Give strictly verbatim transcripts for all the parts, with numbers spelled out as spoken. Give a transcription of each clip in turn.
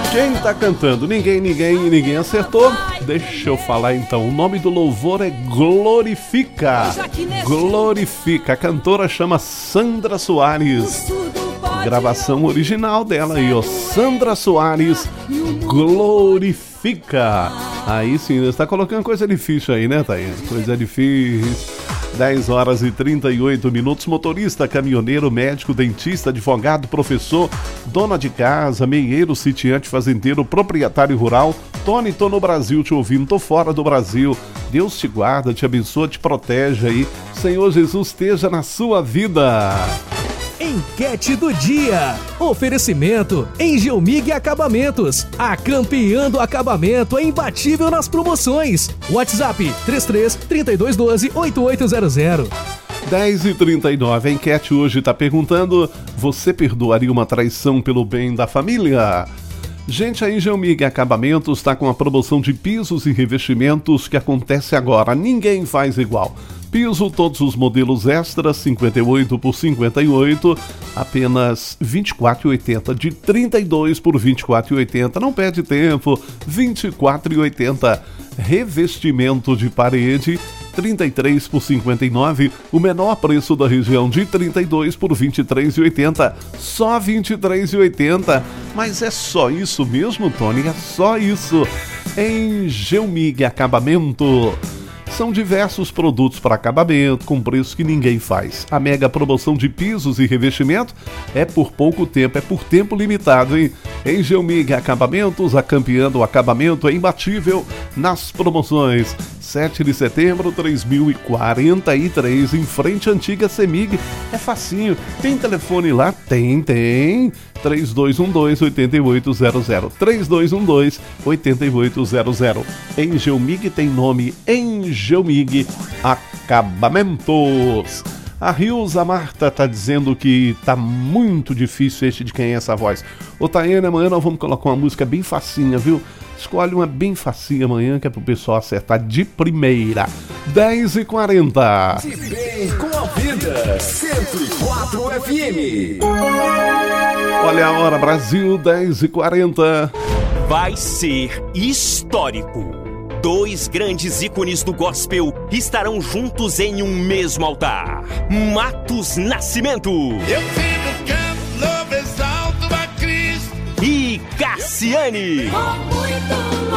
Quem tá cantando? Ninguém, ninguém, ninguém acertou. Deixa eu falar então. O nome do louvor é Glorifica. Glorifica. A cantora chama Sandra Soares. Gravação original dela aí, ó. Sandra Soares, Glorifica. Aí sim, você tá colocando coisa difícil aí, né, Thaís? Coisa difícil. dez horas e trinta e oito minutos. Motorista, caminhoneiro, médico, dentista, advogado, professor, dona de casa, meieiro, sitiante, fazendeiro, proprietário rural. Tony, tô no Brasil te ouvindo, tô fora do Brasil. Deus te guarda, te abençoa, te protege aí. Senhor Jesus esteja na sua vida. Enquete do dia. Oferecimento Engelmig Acabamentos. A campeã do acabamento é imbatível nas promoções. WhatsApp três três, trinta e dois, doze, oitenta e oito zero zero. dez e trinta e nove. A enquete hoje está perguntando: você perdoaria uma traição pelo bem da família? Gente, a Engelmig Acabamentos está com a promoção de pisos e revestimentos que acontece agora. Ninguém faz igual. Piso, todos os modelos extras, cinquenta e oito por cinquenta e oito, apenas vinte e quatro reais e oitenta centavos. De trinta e dois por vinte e quatro reais e oitenta centavos, não perde tempo, vinte e quatro reais e oitenta centavos. Revestimento de parede, trinta e três por cinquenta e nove, o menor preço da região, de trinta e dois por vinte e três reais e oitenta centavos, só vinte e três reais e oitenta centavos. Mas é só isso mesmo, Tony? É só isso. Engelmig Acabamento. São diversos produtos para acabamento, com preço que ninguém faz. A mega promoção de pisos e revestimento é por pouco tempo, é por tempo limitado, hein? Engelmig Acabamentos, a campeã do acabamento, é imbatível nas promoções. sete de setembro, três mil e quarenta e três, em frente à antiga Semig. É facinho. Tem telefone lá? Tem, tem. três dois um dois, oito oito zero zero. três dois um dois, oito oito zero zero. Engelmig tem nome. Engelmig Acabamentos. A Rilza Marta tá dizendo que tá muito difícil este de quem é essa voz. Ô Taiane, amanhã nós vamos colocar uma música bem facinha, viu? Escolhe uma bem facinha amanhã, que é pro pessoal acertar de primeira. dez e quarenta. De bem com a vida, cento e quatro F M. Olha a hora, Brasil, dez e quarenta. Vai ser histórico. Dois grandes ícones do gospel estarão juntos em um mesmo altar. Matos Nascimento. Eu fico canto, louves alto a Cristo. E Cassiane. Com muito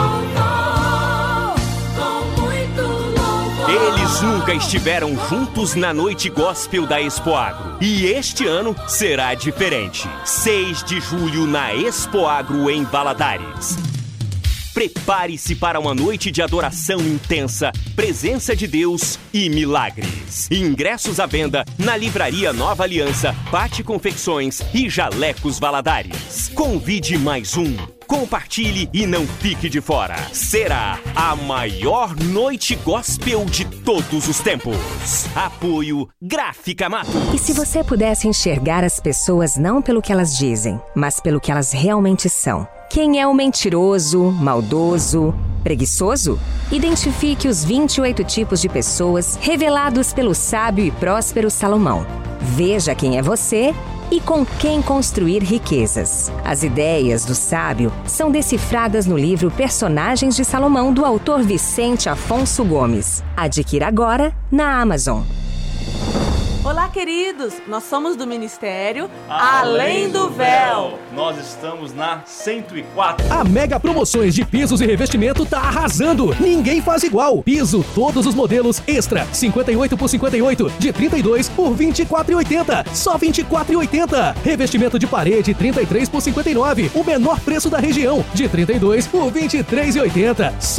louvor, com muito louvor. Eles nunca estiveram juntos na noite gospel da Expoagro. E este ano será diferente. seis de julho na Expoagro em Valadares. Prepare-se para uma noite de adoração intensa, presença de Deus e milagres. Ingressos à venda na Livraria Nova Aliança, Pati Confecções e Jalecos Valadares. Convide mais um. Compartilhe e não fique de fora. Será a maior noite gospel de todos os tempos. Apoio Gráfica Mato. E se você pudesse enxergar as pessoas não pelo que elas dizem, mas pelo que elas realmente são? Quem é o mentiroso, maldoso, preguiçoso? Identifique os vinte e oito tipos de pessoas revelados pelo sábio e próspero Salomão. Veja quem é você e com quem construir riquezas. As ideias do sábio são decifradas no livro Personagens de Salomão, do autor Vicente Afonso Gomes. Adquira agora na Amazon. Olá, queridos! Nós somos do Ministério Além do Véu. Nós estamos na cento e quatro. A mega promoções de pisos e revestimento tá arrasando. Ninguém faz igual. Piso, todos os modelos extra, cinquenta e oito por cinquenta e oito, de trinta e dois por vinte e quatro reais e oitenta centavos, só vinte e quatro reais e oitenta centavos. Revestimento de parede, trinta e três por cinquenta e nove, o menor preço da região, de trinta e dois por vinte e três reais e oitenta centavos.